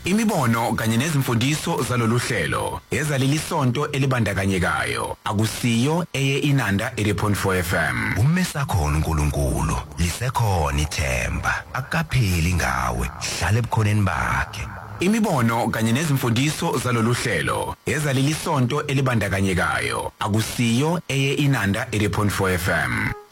Imibono kanye nezimfundiso zalolu hlelo ezaleli sonto elibandakanyekayo akusiyo eye Inanda 80.4 FM. Umesakhona uNkulunkulu lisekhona ithemba akapheli ngawe hlale ebukhoneni bakhe. Imibono kanye nezimfundiso zalolu hlelo ezaleli sonto elibandakanyekayo akusiyo eye Inanda 80.4 FM.